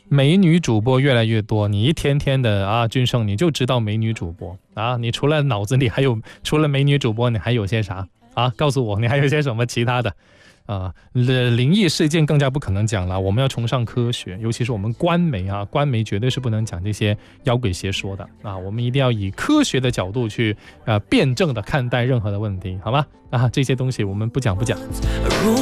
美女主播越来越多，你一天天的君胜，你就知道美女主播你除了脑子里除了美女主播，你还有些啥告诉我，你还有些什么其他的灵异事件更加不可能讲了，我们要崇尚科学，尤其是我们官媒官媒绝对是不能讲这些妖鬼邪说的我们一定要以科学的角度去辩证的看待任何的问题，好吗？这些东西我们不讲。